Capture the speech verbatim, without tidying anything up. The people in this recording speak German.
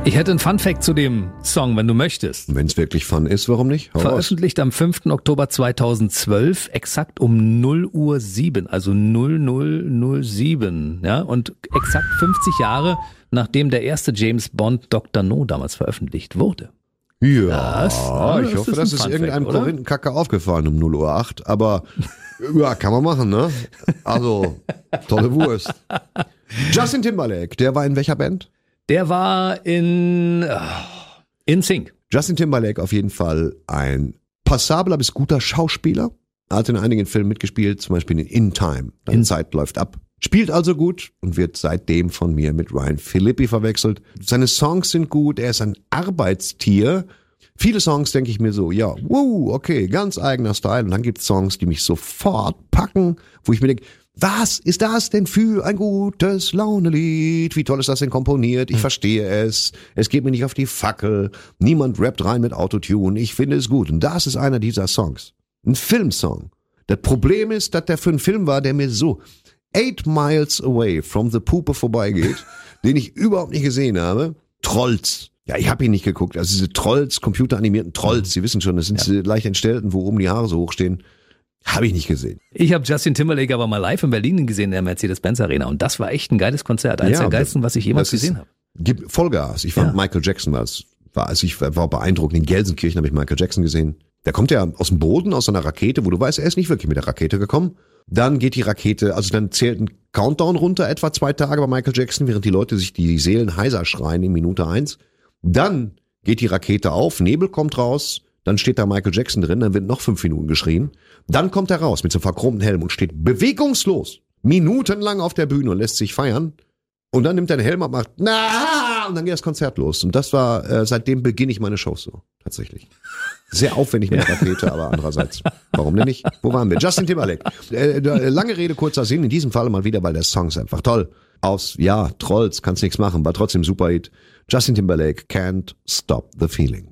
Ich hätte einen Funfact zu dem Song, wenn du möchtest. Wenn es wirklich Fun ist, warum nicht? Hau Veröffentlicht raus. Am fünften Oktober zweitausendzwölf, exakt um null Uhr sieben, also null null null sieben, ja, und exakt fünfzig Jahre, nachdem der erste James Bond Doktor No damals veröffentlicht wurde. Ja, das, ja ich das hoffe, ist das ist Funfact, irgendeinem oder? Korinthenkacke aufgefallen um null Uhr acht, aber ja, kann man machen, ne? Also, tolle Wurst. Justin Timberlake, der war in welcher Band? Der war in In Sync. Justin Timberlake auf jeden Fall ein passabler bis guter Schauspieler. Er hat in einigen Filmen mitgespielt, zum Beispiel in In Time. Deine in Zeit läuft ab. Spielt also gut und wird seitdem von mir mit Ryan Phillippe verwechselt. Seine Songs sind gut, er ist ein Arbeitstier. Viele Songs denke ich mir so, ja, wow, okay, ganz eigener Style. Und dann gibt es Songs, die mich sofort packen, wo ich mir denke, was ist das denn für ein gutes Launelied? Wie toll ist das denn komponiert? Ich verstehe es. Es geht mir nicht auf die Fackel. Niemand rappt rein mit Autotune. Ich finde es gut. Und das ist einer dieser Songs. Ein Filmsong. Das Problem ist, dass der für einen Film war, der mir so eight miles away from the Puppe vorbeigeht, den ich überhaupt nicht gesehen habe. Trolls. Ja, ich habe ihn nicht geguckt. Also diese Trolls, computeranimierten Trolls, Sie wissen schon, das sind ja. diese leicht entstellten, wo oben die Haare so hochstehen. Habe ich nicht gesehen. Ich habe Justin Timberlake aber mal live in Berlin gesehen in der Mercedes-Benz Arena und das war echt ein geiles Konzert. Eines ja, der geilsten, was ich jemals gesehen habe. Gibt Vollgas. Ich fand ja. Michael Jackson war, war also ich war beeindruckend. In Gelsenkirchen habe ich Michael Jackson gesehen. Der kommt ja aus dem Boden, aus einer Rakete, wo du weißt, er ist nicht wirklich mit der Rakete gekommen. Dann geht die Rakete, also dann zählt ein Countdown runter, etwa zwei Tage bei Michael Jackson, während die Leute sich die Seelen heiser schreien in Minute eins. Dann geht die Rakete auf, Nebel kommt raus, dann steht da Michael Jackson drin, dann wird noch fünf Minuten geschrien. Dann kommt er raus mit so einem verchromten Helm und steht bewegungslos, minutenlang auf der Bühne und lässt sich feiern. Und dann nimmt er den Helm ab, macht na und dann geht das Konzert los. Und das war, äh, seitdem beginne ich meine Shows so, tatsächlich. Sehr aufwendig mit der Rakete, aber andererseits, warum denn nicht? Wo waren wir? Justin Timberlake. Äh, lange Rede, kurzer Sinn, in diesem Fall mal wieder, weil der Song ist einfach toll. Aus, ja, Trolls, kannst nichts machen, war trotzdem super Hit. Justin Timberlake, Can't Stop the Feeling.